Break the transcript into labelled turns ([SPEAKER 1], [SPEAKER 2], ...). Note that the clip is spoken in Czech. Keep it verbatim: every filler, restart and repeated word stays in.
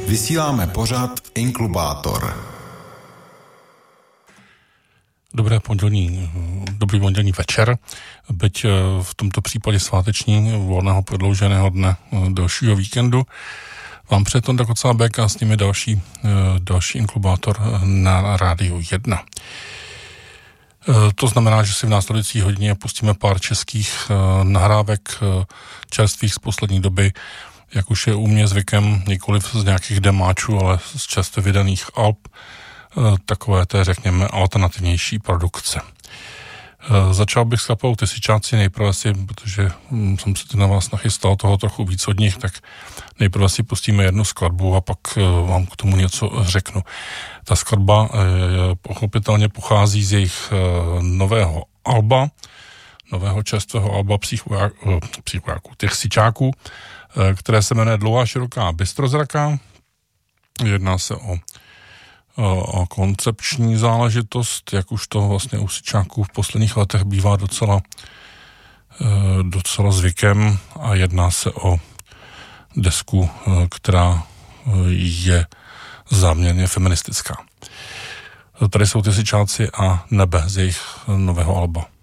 [SPEAKER 1] Vysíláme pořad Inklubátor.
[SPEAKER 2] Dobré pondělní, dobrý pondělní večer, byť v tomto případě sváteční volného prodlouženého dne dalšího víkendu. Vám před Tonda Kocábek a s nimi další, další Inklubátor na Rádiu jedna. To znamená, že si v následující hodině pustíme pár českých nahrávek čerstvých z poslední doby, jak už je u mě zvykem, nikoliv z nějakých demáčů, ale z často vydaných alb, takové té, řekněme, alternativnější produkce. Začal bych s kapelou Tysičáci nejprve si, protože jsem si na vás nachystal toho trochu víc od nich, tak nejprve si pustíme jednu skladbu a pak vám k tomu něco řeknu. Ta skladba pochopitelně pochází z jejich nového alba, nového čerstvého alba psychojáků, Tysičáků, které se jmenuje Dlouhá široká bystrozraká. Jedná se o o koncepční záležitost, jak už to vlastně u Syčáků v posledních letech bývá docela, docela zvykem, a jedná se o desku, která je záměrně feministická. Tady jsou Tysičáci a Nebe z jejich nového alba.